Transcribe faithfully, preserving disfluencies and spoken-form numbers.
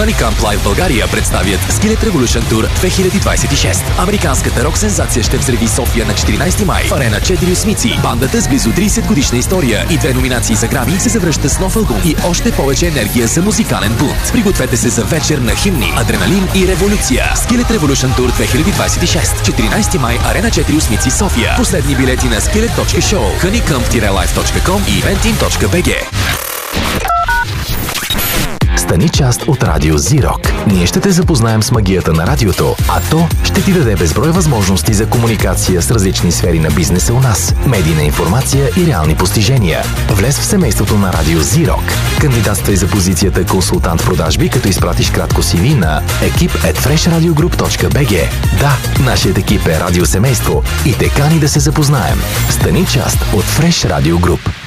Honeycomb Live България представят Skillet Revolution Tour две хиляди двадесет и шест. Американската рок-сензация ще взриви София на четиринадесети май в Арена четири Осмици. Бандата с близо тридесет годишна история и две номинации за Грами се завръща с нов албум и още повече енергия за музикален бунт. Пригответе се за вечер на химни, адреналин и революция. Skillet Revolution Tour две хиляди двадесет и шест. четиринадесети май, Арена четири Осмици, София. Последни билети на skillet точка show, honeycomb live точка com и eventim точка би джи. Стани част от Радио Зирок. Ние ще те запознаем с магията на радиото, а то ще ти даде безброй възможности за комуникация с различни сфери на бизнеса у нас, медийна информация и реални постижения. Влез в семейството на Радио Зирок. Кандидатствай за позицията консултант в продажби, като изпратиш кратко си ви на екип ет фреш радио груп точка би джи. Да, нашият екип е радиосемейство и те кани да се запознаем. Стани част от Fresh Radio Group.